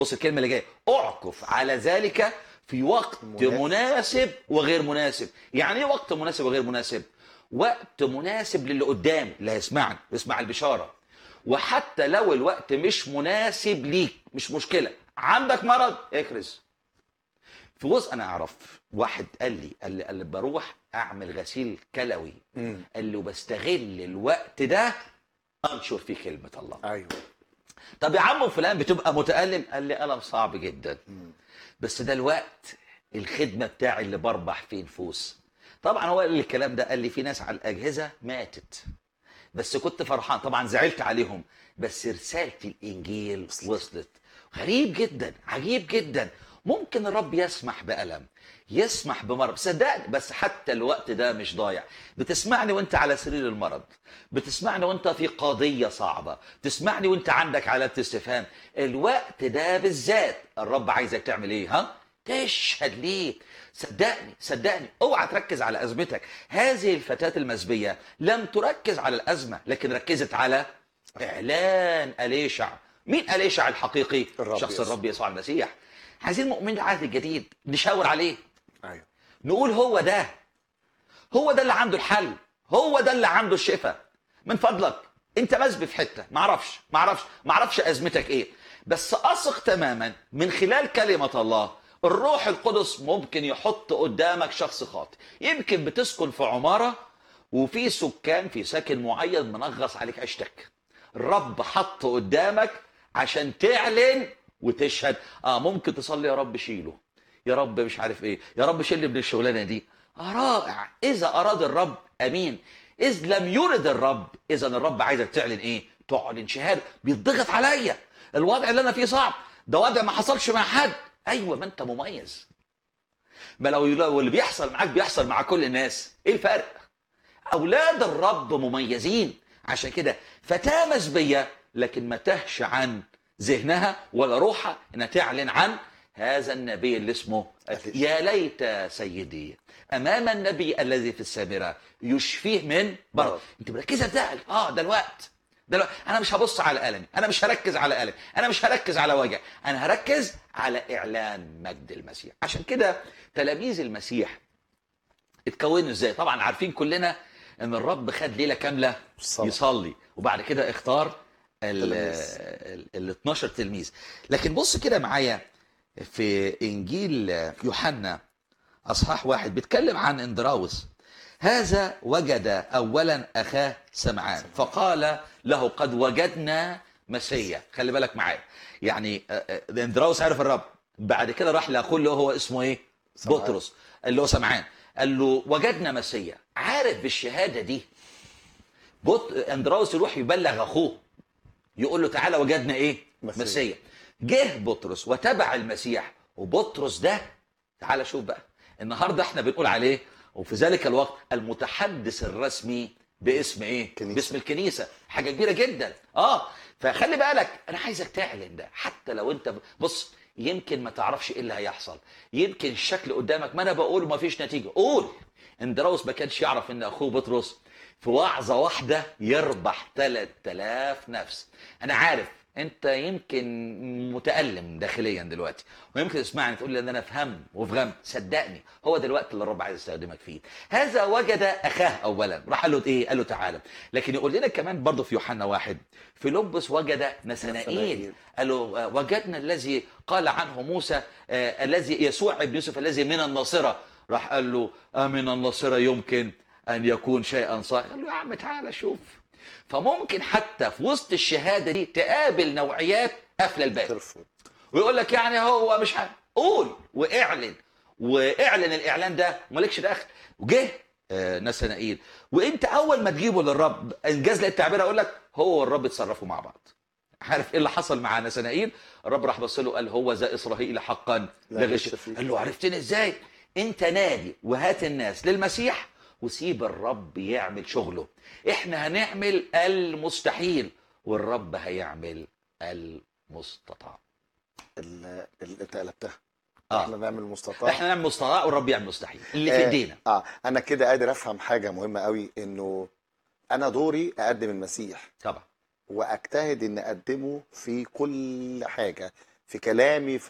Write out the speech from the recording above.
بص الكلمه اللي جايه، اعكف على ذلك في وقت مناسب وغير مناسب. يعني ايه وقت مناسب وغير مناسب؟ وقت مناسب للي قدامي اللي هيسمعني ويسمع البشاره، وحتى لو الوقت مش مناسب ليك مش مشكله. عندك مرض اكرز. في جزء انا اعرف واحد قال لي بروح اعمل غسيل كلوي، قال لي وبستغل الوقت ده انشر فيه كلمه الله. ايوه. طب يا عم فلان بتبقى متألم؟ قال لي ألم صعب جدا، بس ده الوقت الخدمة بتاعي اللي بربح فيه نفوس. طبعا هو قال لي الكلام ده، قال لي في ناس على الأجهزة ماتت بس كنت فرحان، طبعا زعلت عليهم بس رسالة الإنجيل وصلت. غريب جدا، عجيب جدا. ممكن الرب يسمح بألم، يسمح بمرض، صدقني، بس حتى الوقت ده مش ضايع. بتسمعني وانت على سرير المرض، بتسمعني وانت في قضية صعبة، تسمعني وانت عندك علامة استفهام. الوقت ده بالذات الرب عايزك تعمل ايه؟ ها؟ تشهد ليه. صدقني صدقني، اوعى تركز على ازمتك. هذه الفتاة المزبية لم تركز على الازمة، لكن ركزت على اعلان اليشع. مين اليشع الحقيقي؟ شخص الرب يسوع المسيح. عايزين مؤمنين العهد الجديد نشاور عليه، ايوه. نقول هو ده، هو ده اللي عنده الحل، هو ده اللي عنده الشفاء. من فضلك انت مسبي في حته، ما اعرفش ازمتك ايه، بس اثق تماما من خلال كلمه الله الروح القدس ممكن يحط قدامك شخص خاطئ. يمكن بتسكن في عماره وفي سكان في ساكن معين منغص عليك عيشتك، الرب حط قدامك عشان تعلن وتشهد. ممكن تصلي يا رب شيله، يا رب مش عارف ايه، يا رب شيل من الشغلانه دي. رائع، اذا اراد الرب امين، اذ لم يرد الرب، اذا الرب عايزك تعلن ايه؟ تعلن شهاده. بيتضغط عليا، الوضع اللي انا فيه صعب، ده وضع ما حصلش مع حد. ايوه، ما انت مميز. ما لو اللي بيحصل معاك بيحصل مع كل الناس، ايه الفرق؟ اولاد الرب مميزين. عشان كده فتاة مسبية لكن ما تهش عن ذهنها ولا روحها انها تعلن عن هذا النبي اللي اسمه يا ليت سيدي امام النبي الذي في السامره يشفيه من مرض. انت مركزه في ده الوقت، انا مش هبص على المي، انا مش هركز على المي، انا مش هركز على وجع، انا هركز على اعلان مجد المسيح. عشان كده تلاميذ المسيح اتكونوا ازاي؟ طبعا عارفين كلنا ان الرب خد ليله كامله يصلي، وبعد كده اختار ال 12 تلميذ. لكن بص كده معايا في انجيل يوحنا اصحاح 1 بيتكلم عن اندراوس. هذا وجد اولا اخاه سمعان فقال له قد وجدنا مسيا. خلي بالك معايا، يعني اندراوس عرف الرب، بعد كده راح لاخوه اللي هو اسمه ايه؟ بطرس، اللي هو سمعان، قال له وجدنا مسيا. عارف بالشهاده دي اندراوس يروح يبلغ اخوه يقول له تعالى وجدنا ايه؟ مسيا. جه بطرس وتبع المسيح، وبطرس ده تعالى شوف بقى النهارده احنا بنقول عليه وفي ذلك الوقت المتحدث الرسمي باسم ايه؟ باسم الكنيسه. حاجه كبيره جدا. فخلي بالك، انا عايزك تعلن ده حتى لو انت بص يمكن ما تعرفش ايه اللي هيحصل، يمكن الشكل قدامك، ما انا بقول ما فيش نتيجه. قول. اندراوس ما كانش يعرف ان اخوه بطرس في وعظه واحده يربح 3000 نفس. انا عارف انت يمكن متألم داخليا دلوقتي، ويمكن تسمعني تقول لي ان انا في هم وفي غم. صدقني هو ده الوقت اللي الرب عايز يستخدمك فيه. هذا وجد اخاه اولا، راح قال له ايه؟ قال له تعالى. لكن يقول لنا كمان برضه في يوحنا 1 فيلبس وجد نثنائيل، قال له وجدنا الذي قال عنه موسى، الذي يسوع ابن يوسف الذي من الناصره. راح قال له من الناصره يمكن ان يكون شيئا صالحا. قال له يا عم تعالى شوف. فممكن حتى في وسط الشهاده دي تقابل نوعيات قافله الباب ويقول لك يعني هو مش عارف. قول واعلن، واعلن الاعلان ده مالكش دخل. وجه نثنائيل، وانت اول ما تجيبه للرب انجاز لي التعبير اقول لك هو والرب اتصرفوا مع بعض. عارف ايه اللي حصل مع نثنائيل؟ الرب راح بص له قال هو ذا اسرائيل حقا لا غش. قال له عرفتني ازاي؟ انت نادي وهات الناس للمسيح وسيب الرب يعمل شغله. احنا هنعمل المستحيل والرب هيعمل المستطاع. انت قلبتها. احنا نعمل المستطاع، احنا نعمل المستطاع والرب يعمل المستحيل اللي في ايدينا. انا كده قادر افهم حاجه مهمه قوي، انه انا دوري اقدم المسيح طبعا، واجتهد ان اقدمه في كل حاجه، في كلامي، في